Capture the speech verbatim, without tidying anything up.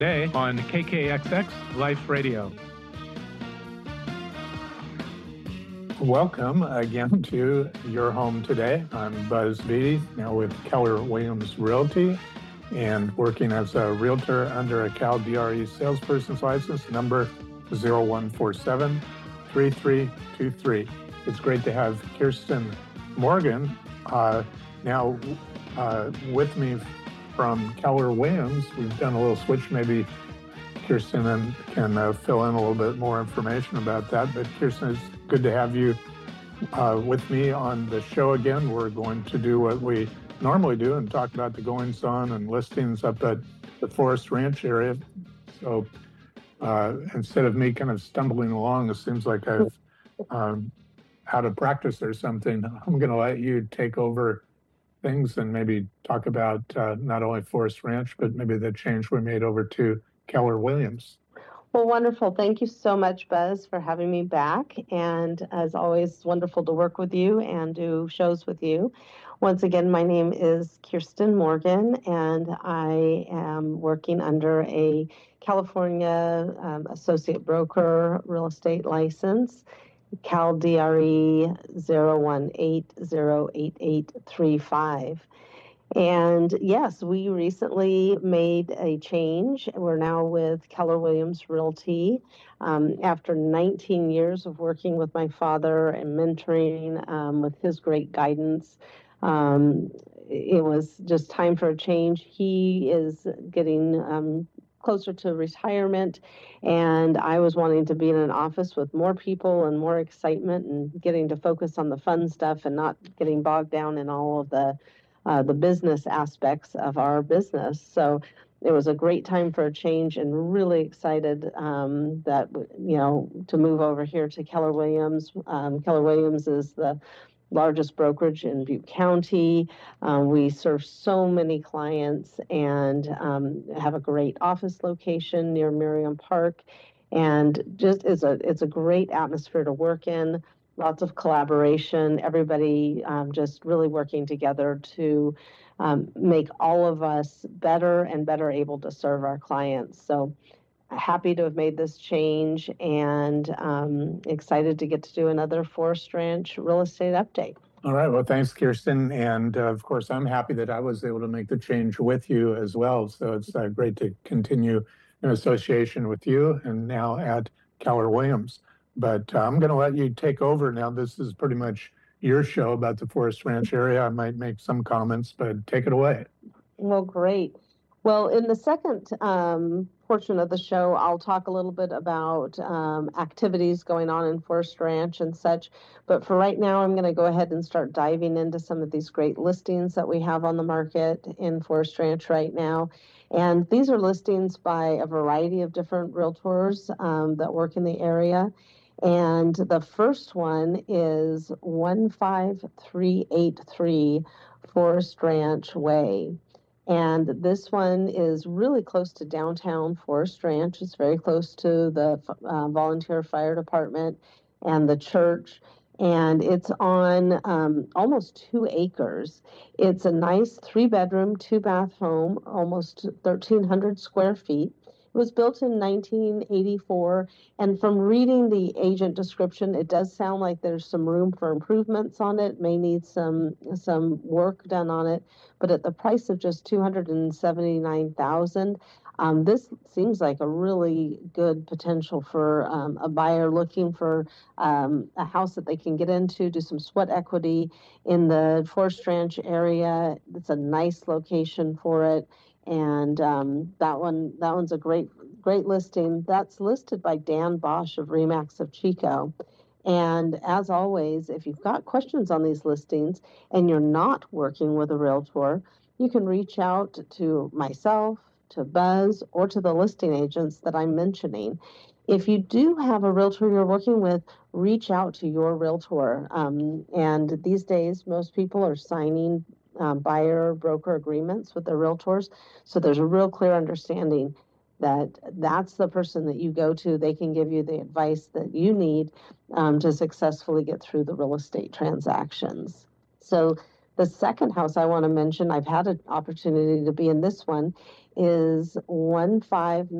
Today on K K X X Life Radio. Welcome again to Your Home Today. I'm Buzz Beatty, now with Keller Williams Realty and working as a realtor under a Cal D R E salesperson's license, number zero one four seven, three three two three. It's great to have Kirsten Morgan uh, now uh, with me from Keller Williams. We've done a little switch. Maybe Kirsten and can uh, fill in a little bit more information about that. But Kirsten, it's good to have you uh, with me on the show again. We're going to do what we normally do and talk about the goings on and listings up at the Forest Ranch area. So uh, instead of me kind of stumbling along, it seems like I've um, out of practice or something. I'm going to let you take over things and maybe talk about uh, not only Forest Ranch, but maybe the change we made over to Keller Williams. Well, wonderful. Thank you so much, Buzz, for having me back. And as always, wonderful to work with you and do shows with you. Once again, my name is Kirsten Morgan, and I am working under a California um, associate broker real estate license, Cal D R E zero one eight zero eight eight three five. And yes, we recently made a change. We're now with Keller Williams Realty. Um, after nineteen years of working with my father and mentoring um, with his great guidance, um, it was just time for a change. He is getting um, closer to retirement, and I was wanting to be in an office with more people and more excitement and getting to focus on the fun stuff and not getting bogged down in all of the Uh, the business aspects of our business. So it was a great time for a change, and really excited um, that, you know, to move over here to Keller Williams. Um, Keller Williams is the largest brokerage in Butte County. Um, we serve so many clients and um, have a great office location near Miriam Park. And just it's a, it's a great atmosphere to work in. Lots of collaboration, everybody um, just really working together to um, make all of us better and better able to serve our clients. So happy to have made this change, and um, excited to get to do another Forest Ranch real estate update. All right. Well, thanks, Kirsten. And uh, of course, I'm happy that I was able to make the change with you as well. So it's uh, great to continue in association with you and now at Keller Williams. But uh, I'm going to let you take over now. This is pretty much your show about the Forest Ranch area. I might make some comments, but take it away. Well, great. Well, in the second um, portion of the show, I'll talk a little bit about um, activities going on in Forest Ranch and such. But for right now, I'm going to go ahead and start diving into some of these great listings that we have on the market in Forest Ranch right now. And these are listings by a variety of different realtors um, that work in the area. And the first one is one five three eight three Forest Ranch Way. And this one is really close to downtown Forest Ranch. It's very close to the uh, volunteer fire department and the church. And it's on um, almost two acres. It's a nice three-bedroom, two-bath home, almost thirteen hundred square feet. It was built in nineteen eighty-four, and from reading the agent description, it does sound like there's some room for improvements on it, may need some some work done on it, but at the price of just two hundred seventy-nine thousand dollars, um, this seems like a really good potential for um, a buyer looking for um, a house that they can get into, do some sweat equity in the Forest Ranch area. It's a nice location for it. And um, that one, that one's a great, great listing. That's listed by Dan Bosch of Remax of Chico. And as always, if you've got questions on these listings and you're not working with a realtor, you can reach out to myself, to Buzz, or to the listing agents that I'm mentioning. If you do have a realtor you're working with, reach out to your realtor. Um, and these days, most people are signing Um, buyer broker agreements with their realtors. So there's a real clear understanding that that's the person that you go to. They can give you the advice that you need um, to successfully get through the real estate transactions. So The second house I want to mention, I've had an opportunity to be in this one, is one five